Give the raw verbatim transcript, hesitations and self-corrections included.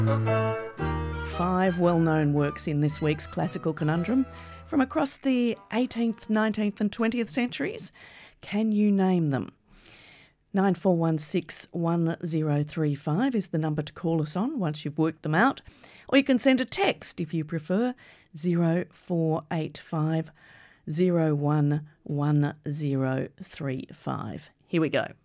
Five well-known works in this week's Classical Conundrum from across the eighteenth, nineteenth and twentieth centuries. Can you name them? nine four one six one zero three five is the number to call us on once you've worked them out. Or you can send a text if you prefer, zero four eight five zero one one zero three five. Here we go.